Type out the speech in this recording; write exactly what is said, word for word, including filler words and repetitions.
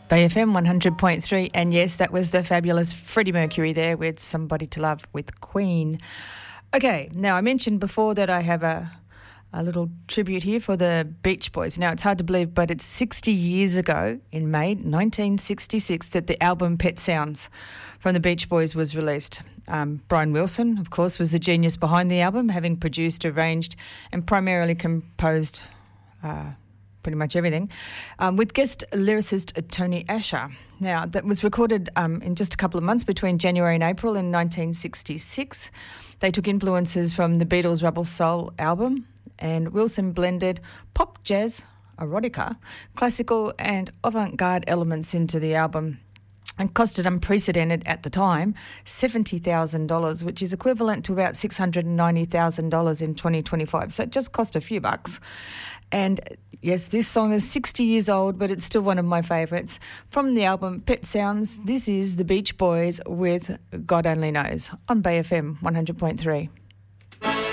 Bay F M one hundred point three, and yes, that was the fabulous Freddie Mercury there with Somebody to Love with Queen. Okay, now I mentioned before that I have a a little tribute here for the Beach Boys. Now, it's hard to believe, but it's sixty years ago, in May nineteen sixty-six, that the album Pet Sounds from the Beach Boys was released. Um, Brian Wilson, of course, was the genius behind the album, having produced, arranged and primarily composed uh, pretty much everything, um, with guest lyricist Tony Asher. Now, that was recorded um, in just a couple of months between January and April in nineteen sixty-six. They took influences from the Beatles' Rubble Soul album, and Wilson blended pop, jazz, erotica, classical and avant-garde elements into the album, and costed unprecedented at the time seventy thousand dollars, which is equivalent to about six hundred ninety thousand dollars in twenty twenty-five. So it just cost a few bucks. And yes, this song is sixty years old, but it's still one of my favourites. From the album Pet Sounds, this is the Beach Boys with God Only Knows on Bay F M one hundred point three.